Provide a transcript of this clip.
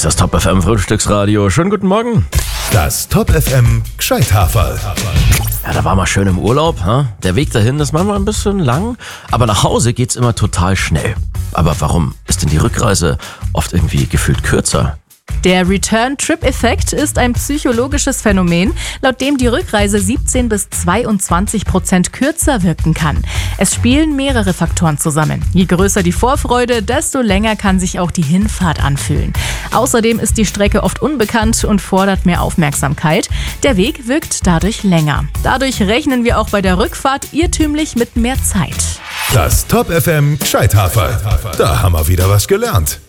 Das Top FM Frühstücksradio. Schönen guten Morgen. Das Top FM Gescheithaferl. Ja, da war mal schön im Urlaub. Der Weg dahin ist manchmal ein bisschen lang, aber nach Hause geht's immer total schnell. Aber warum ist denn die Rückreise oft irgendwie gefühlt kürzer? Der Return-Trip-Effekt ist ein psychologisches Phänomen, laut dem die Rückreise 17-22% kürzer wirken kann. Es spielen mehrere Faktoren zusammen. Je größer die Vorfreude, desto länger kann sich auch die Hinfahrt anfühlen. Außerdem ist die Strecke oft unbekannt und fordert mehr Aufmerksamkeit. Der Weg wirkt dadurch länger. Dadurch rechnen wir auch bei der Rückfahrt irrtümlich mit mehr Zeit. Das Top FM Gescheithaferl. Da haben wir wieder was gelernt.